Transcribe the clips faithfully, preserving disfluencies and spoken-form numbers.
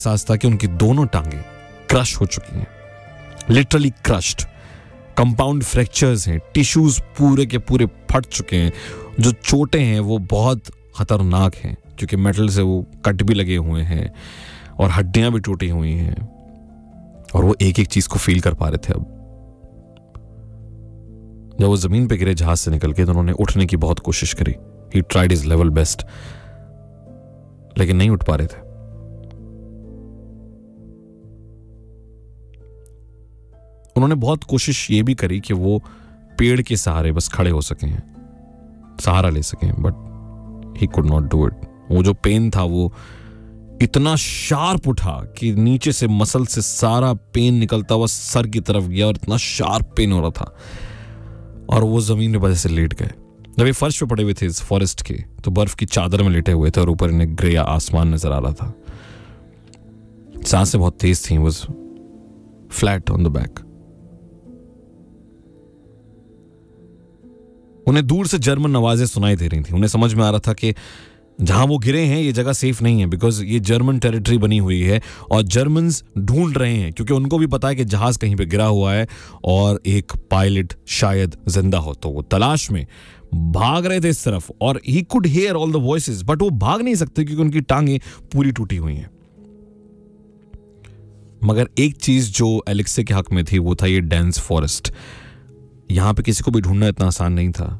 एहसास था कि उनकी दोनों टांगे क्रश हो चुकी हैं, लिटरली क्रश्ड। कंपाउंड फ्रैक्चर्स हैं, टिश्यूज पूरे के पूरे फट चुके हैं, जो चोटें हैं वो बहुत खतरनाक हैं क्योंकि मेटल से वो कट भी लगे हुए हैं और हड्डियां भी टूटी हुई हैं और वो एक एक चीज को फील कर पा रहे थे। अब जब वो जमीन पे गिरे जहाज से निकल के तो उन्होंने उठने की बहुत कोशिश करी। He tried his level best, लेकिन नहीं उठ पा रहे थे। उन्होंने बहुत कोशिश ये भी करी कि वो पेड़ के सहारे बस खड़े हो सकें, सहारा ले सकें, but he could not do it. वो जो पेन था वो इतना शार्प उठा कि नीचे से मसल से सारा पेन निकलता हुआ सर की तरफ गया और इतना शार्प पेन हो रहा था और वो जमीन में बस से लेट गए। जब ये फर्श पे पड़े हुए थे इस फॉरेस्ट के तो बर्फ की चादर में लेटे हुए थे और ऊपर इन्हें ग्रे आसमान नजर आ रहा था। सांसें बहुत तेज थी, was flat on the back. उन्हें दूर से जर्मन आवाजें सुनाई दे रही थी। उन्हें समझ में आ रहा था कि जहां वो गिरे हैं ये जगह सेफ नहीं है, बिकॉज ये जर्मन टेरिटरी बनी हुई है और जर्मन्स ढूंढ रहे हैं, क्योंकि उनको भी पता है कि जहाज कहीं पे गिरा हुआ है और एक पायलट शायद जिंदा हो। तो वो तलाश में भाग रहे थे इस तरफ और he could hear all the voices, but वो भाग नहीं सकते क्योंकि उनकी टांगे पूरी टूटी हुई हैं। मगर एक चीज जो एलेक्से के हक में थी वो था ये डेंस फॉरेस्ट। यहां पे किसी को भी ढूंढना इतना आसान नहीं था,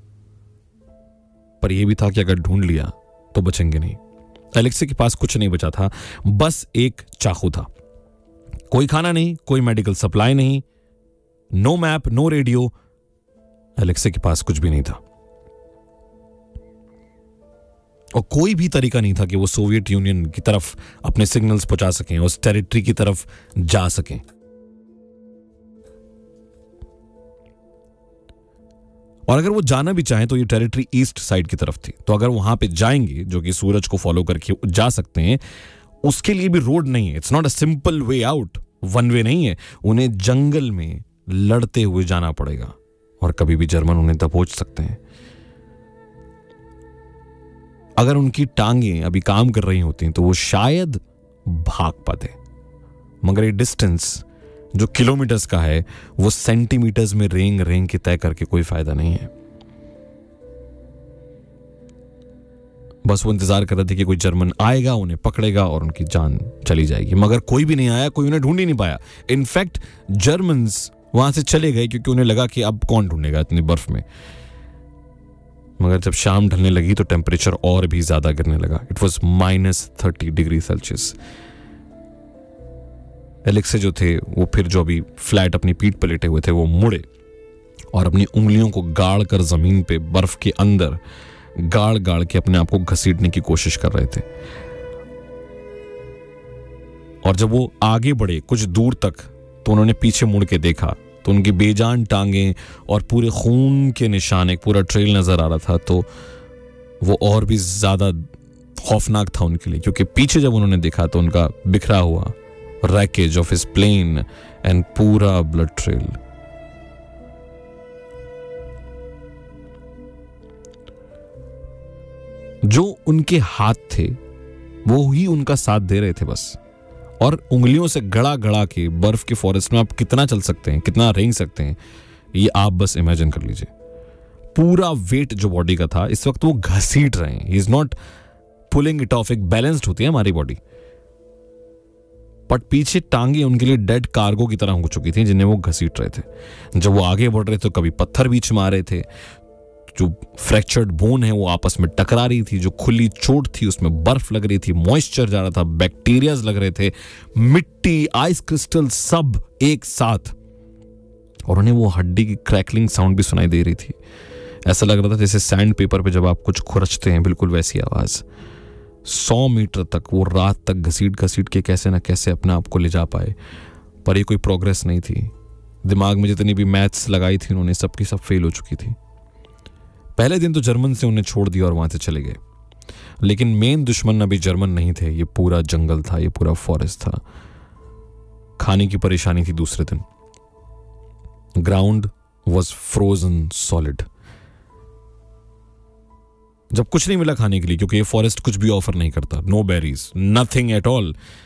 पर यह भी था कि अगर ढूंढ लिया तो बचेंगे नहीं। एलेक्से के पास कुछ नहीं बचा था, बस एक चाकू था। कोई खाना नहीं, कोई मेडिकल सप्लाई नहीं, नो मैप, नो रेडियो। एलेक्से के पास कुछ भी नहीं था और कोई भी तरीका नहीं था कि वो सोवियत यूनियन की तरफ अपने सिग्नल्स पहुंचा सकें, उस टेरिटरी की तरफ जा सकें। और अगर वो जाना भी चाहें तो ये टेरिटरी ईस्ट साइड की तरफ थी, तो अगर वहां पे जाएंगे, जो कि सूरज को फॉलो करके जा सकते हैं, उसके लिए भी रोड नहीं है। It's not a simple way out, one way नहीं है। उन्हें जंगल में लड़ते हुए जाना पड़ेगा और कभी भी जर्मन उन्हें दबोच सकते हैं। अगर उनकी टांगे अभी काम कर रही होती तो वो शायद भाग पाते, मगर ये डिस्टेंस जो किलोमीटर्स का है वो सेंटीमीटर्स में रेंग रेंग के तय करके कोई फायदा नहीं है। बस वो इंतजार कर रहे थे कि कोई जर्मन आएगा, उन्हें पकड़ेगा और उनकी जान चली जाएगी, मगर कोई भी नहीं आया, कोई उन्हें ढूंढ ही नहीं पाया। इनफैक्ट जर्मन्स वहां से चले गए क्योंकि उन्हें लगा कि अब कौन ढूंढेगा इतनी बर्फ में। मगर जब शाम ढलने लगी तो टेम्परेचर और भी ज्यादा गिरने लगा। It was minus thirty degree Celsius. एलेक्से जो थे वो फिर जो अभी फ्लैट अपनी पीठ पर लेटे हुए थे वो मुड़े और अपनी उंगलियों को गाड़ कर जमीन पे बर्फ के अंदर गाड़ गाड़ के अपने आप को घसीटने की कोशिश कर रहे थे। और जब वो आगे बढ़े कुछ दूर तक तो उन्होंने पीछे मुड़ के देखा तो उनकी बेजान टांगे और पूरे खून के निशान, एक पूरा ट्रेल नजर आ रहा था। तो वो और भी ज्यादा खौफनाक था उनके लिए, क्योंकि पीछे जब उन्होंने देखा तो उनका बिखरा हुआ wreckage of his plane and पूरा blood trail। जो उनके हाथ थे वो ही उनका साथ दे रहे थे बस, और उंगलियों से गड़ा गड़ा के बर्फ के फॉरेस्ट में आप कितना चल सकते हैं, कितना रेंग सकते हैं, ये आप बस इमेजिन कर लीजिए। पूरा वेट जो बॉडी का था इस वक्त वो घसीट रहे हैं। He is not pulling it of. एक बैलेंस्ड होती है हमारी बॉडी, बट पीछे टांगे उनके लिए डेड कार्गो की तरह हो चुकी थी जिन्हें वो घसीट रहे थे। जब वो आगे बढ़ रहे थे तो कभी पत्थर बीच में आ रहे थे, जो फ्रैक्चर्ड बोन है वो आपस में टकरा रही थी, जो खुली चोट थी उसमें बर्फ लग रही थी, मॉइस्चर जा रहा था, बैक्टीरियाज लग रहे थे, मिट्टी, आइस क्रिस्टल सब एक साथ, और उन्हें वो हड्डी की क्रैकलिंग साउंड भी सुनाई दे रही थी। ऐसा लग रहा था जैसे सैंड पेपर पे जब आप कुछ खुरचते हैं, बिल्कुल वैसी आवाज। सौ मीटर तक वो रात तक घसीट घसीट के कैसे ना कैसे अपने आप को ले जा पाए, पर ये कोई प्रोग्रेस नहीं थी। दिमाग में जितनी भी मैथ्स लगाई थी उन्होंने सबकी सब फेल हो चुकी थी। पहले दिन तो जर्मन से उन्हें छोड़ दिया और वहां से चले गए, लेकिन मेन दुश्मन अभी जर्मन नहीं थे, ये पूरा जंगल था, ये पूरा फॉरेस्ट था। खाने की परेशानी थी दूसरे दिन। Ground was frozen solid. जब कुछ नहीं मिला खाने के लिए, क्योंकि ये फॉरेस्ट कुछ भी ऑफर नहीं करता, no berries, nothing at all,